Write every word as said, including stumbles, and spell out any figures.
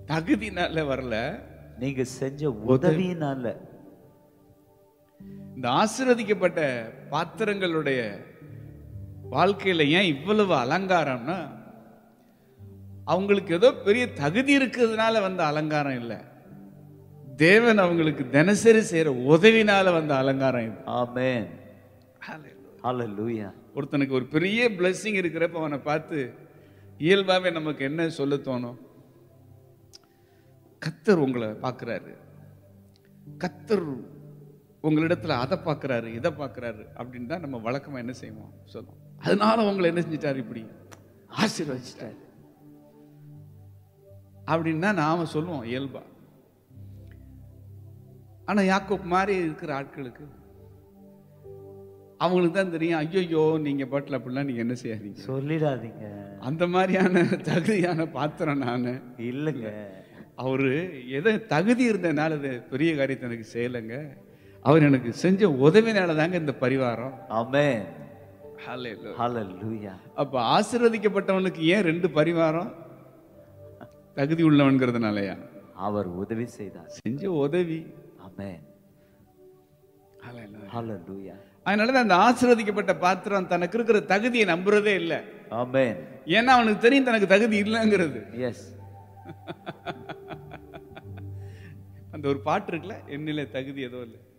தகுதினால வரல, நீங்க செஞ்ச உதவியினால. இந்த ஆசீர்வதிக்கப்பட்ட பாத்திரங்களுடைய வாழ்க்கையில ஏன் இவ்வளவு அலங்காரம்னா, அவங்களுக்கு ஏதோ பெரிய தகுதி இருக்கிறதுனால வந்த அலங்காரம் இல்லை, தேவன் அவங்களுக்கு தினசரி செய்யற உதவினால வந்த அலங்காரம் இது. ஆமென். ஹல்லேலூயா. ஒருத்தனுக்கு ஒரு பெரிய பிளெஸிங் இருக்கிறப்ப அவனை பார்த்து இயல்பாவே நமக்கு என்ன சொல்ல தோணும்? கர்த்தர் உங்களை பார்க்கிறாரு, கர்த்தர் உங்களிடத்துல அதை பார்க்கிறாரு, இதை பார்க்கிறாரு அப்படின்னு தான் நம்ம வழக்கமா என்ன செய்வோம் சொல்லுவோம். அதனால உங்களை என்ன செஞ்சிட்டாரு, இப்படி ஆசீர்வதிச்சிட்டாரு அப்படின்னா நாம சொல்லுவோம் இயல்பா. ஆனா யாக்கோப் மாதிரி இருக்கிற ஆட்களுக்கு அவங்களுக்கு தான் தெரியும், ஐயோ நீங்க பாட்டில் அப்படிலாம் நீங்க என்ன செய்யாதீங்க, சொல்லிடாதீங்க, அந்த மாதிரியான தகுதியான பாத்திரம் நானு இல்லைங்க. அவரு எதை தகுதி இருந்ததுனால அது பெரிய காரியத்தை எனக்கு செய்யலைங்க, அவர் எனக்கு செஞ்ச உதவினால தாங்க இந்த பரிவாரம். ஆமென். ஹல்லேலூயா. ஹல்லேலூயா. அப்ப ஆசீர்வதிக்கப்பட்டவனுக்கு ஏன் ரெண்டு பரிவாரம்? தகுதி உள்ளவன்கிறதுனாலயா? அவர் உதவி செய்தார், செஞ்ச உதவி. ஆமென். ஹல்லேலூயா. ஹல்லேலூயா. அதனாலதான் அந்த ஆசீர்வதிக்கப்பட்ட பாத்திரம் தனக்கு இருக்கிற தகுதியை நம்புறதே இல்லை. ஆமென். ஏன்னா அவனுக்கு தெரியும் தனக்கு தகுதி இல்லைங்கிறது. எஸ். அந்த ஒரு பாட்டு இருக்குல்ல, என்னில தகுதி ஏதோ இல்லை.